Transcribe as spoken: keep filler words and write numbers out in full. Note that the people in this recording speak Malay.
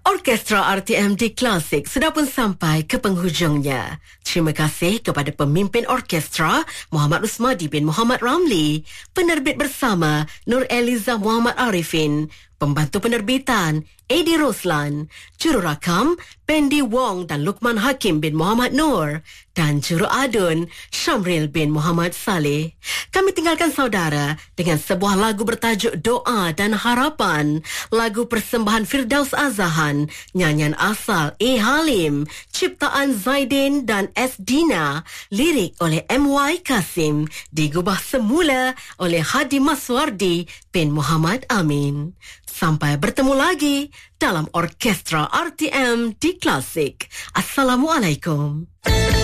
Orkestra R T M di Klasik sudah pun sampai ke penghujungnya. Terima kasih kepada pemimpin orkestra Muhammad Usmadi bin Muhammad Ramli, penerbit bersama Nur Eliza Muhammad Arifin, pembantu penerbitan Edi Roslan, jururakam Pendi Wong dan Lukman Hakim bin Muhammad Nur, dan juru adun Syamril bin Muhammad Saleh. Kami tinggalkan saudara dengan sebuah lagu bertajuk Doa dan Harapan, lagu persembahan Firdaus Azahan, nyanyian asal A. Halim, ciptaan Zaidin dan S. Dina, lirik oleh M Y Kasim, digubah semula oleh Hadi Maswardi bin Muhammad Amin. Sampai bertemu lagi dalam Orkestra R T M di Klasik. Assalamualaikum.